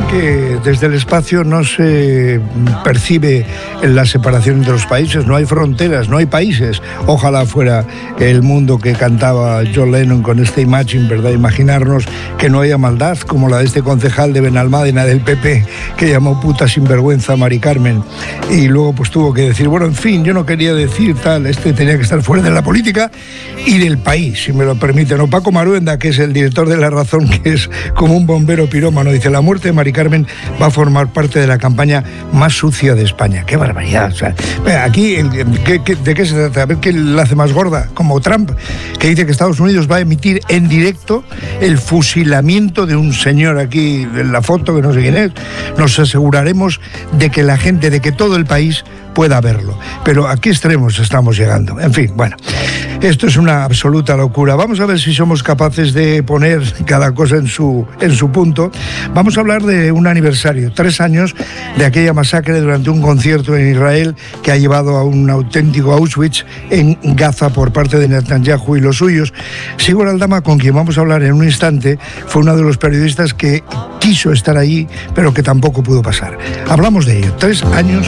que desde el espacio no se percibe la separación entre los países, no hay fronteras, no hay países. Ojalá fuera el mundo que cantaba John Lennon con este Imagine, ¿verdad? Imaginarnos que no haya maldad, como la de este concejal de Benalmádena del PP, que llamó puta sinvergüenza a Mari Carmen, y luego pues tuvo que decir, bueno, en fin, yo no quería decir tal, este tenía que estar fuera de la política y del país, si me lo permiten. O Paco Maruenda, que es el director de La Razón, que es como un bombero pirómano, dice, la muerte de Mari Carmen va a formar parte de la campaña más sucia de España. ¡Qué barbaridad! O sea, aquí, ¿de qué se trata? A ver qué la hace más gorda, como Trump, que dice que Estados Unidos va a emitir en directo el fusilamiento de un señor aquí en la foto, que no sé quién es. Nos aseguraremos de que la gente, de que todo el país pueda verlo. Pero ¿a qué extremos estamos llegando? En fin, bueno, esto es una absoluta locura. Vamos a ver si somos capaces de poner cada cosa en su punto. Vamos a hablar de un aniversario, 3 años de aquella masacre durante un concierto en Israel que ha llevado a un auténtico Auschwitz en Gaza por parte de Netanyahu y los suyos. Sigur Aldama, con quien vamos a hablar en un instante, fue uno de los periodistas que quiso estar allí, pero que tampoco pudo pasar. Hablamos de ello, 3 años